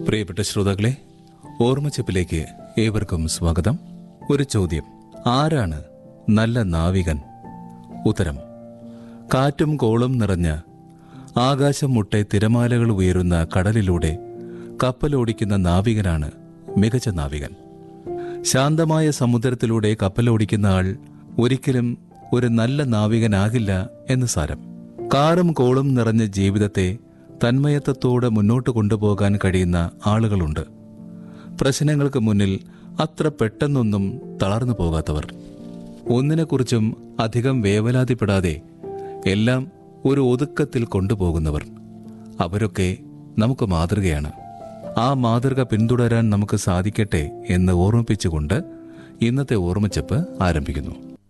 പ്രിയപ്പെട്ട ശ്രോതാക്കളെ, ഓർമ്മച്ചപ്പിലേക്ക് ഏവർക്കും സ്വാഗതം. ഒരു ചോദ്യം: ആരാണ് നല്ല നാവികൻ? ഉത്തരം: കാറ്റും കോളും നിറഞ്ഞ ആകാശം മുട്ടെ തിരമാലകൾ ഉയരുന്ന കടലിലൂടെ കപ്പലോടിക്കുന്ന നാവികനാണ് മികച്ച നാവികൻ. ശാന്തമായ സമുദ്രത്തിലൂടെ കപ്പലോടിക്കുന്ന ആൾ ഒരിക്കലും ഒരു നല്ല നാവികനാകില്ല എന്ന് സാരം. കാറും കോളും നിറഞ്ഞ ജീവിതത്തെ തന്മയത്വത്തോടെ മുന്നോട്ട് കൊണ്ടുപോകാൻ കഴിയുന്ന ആളുകളുണ്ട്. പ്രശ്നങ്ങൾക്ക് മുന്നിൽ അത്ര പെട്ടെന്നൊന്നും തളർന്നു പോകാത്തവർ, ഒന്നിനെക്കുറിച്ചും അധികം വേവലാതിപ്പെടാതെ എല്ലാം ഒരു ഒതുക്കത്തിൽ കൊണ്ടുപോകുന്നവർ. അവരൊക്കെ നമുക്ക് മാതൃകയാണ്. ആ മാതൃക പിന്തുടരാൻ നമുക്ക് സാധിക്കട്ടെ എന്ന് ഓർമ്മിപ്പിച്ചുകൊണ്ട് ഇന്നത്തെ ഓർമ്മച്ചപ്പ് ആരംഭിക്കുന്നു.